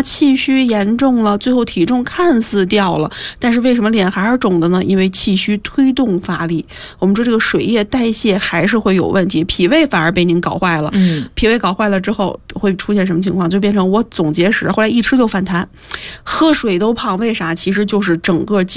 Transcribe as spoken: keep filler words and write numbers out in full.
他气虚严重了，最后体重看似掉了，但是为什么脸还是肿的呢？因为气虚推动发力，我们说这个水液代谢还是会有问题，脾胃反而被您搞坏了。 嗯， 脾胃搞坏了之后会出现什么情况？就变成我总结食，后来一吃就反弹，喝水都胖，为啥？其实就是整个